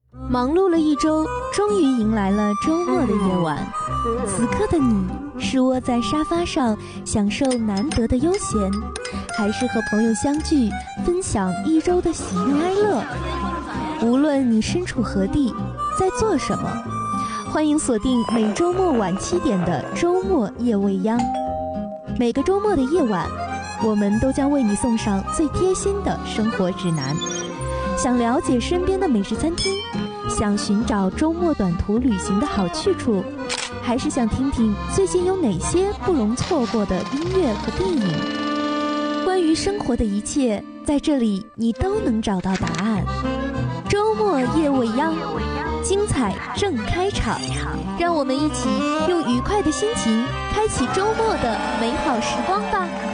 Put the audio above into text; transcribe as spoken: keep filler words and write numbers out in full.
忙碌了一周，终于迎来了周末的夜晚。此刻的你是窝在沙发上享受难得的悠闲，还是和朋友相聚分享一周的喜悦哀乐？无论你身处何地，在做什么，欢迎锁定每周末晚七点的周末夜未央。每个周末的夜晚，我们都将为你送上最贴心的生活指南。想了解身边的美食餐厅，想寻找周末短途旅行的好去处，还是想听听最近有哪些不容错过的音乐和电影？关于生活的一切，在这里你都能找到答案。周末夜未央，精彩正开场，让我们一起用愉快的心情开启周末的美好时光吧。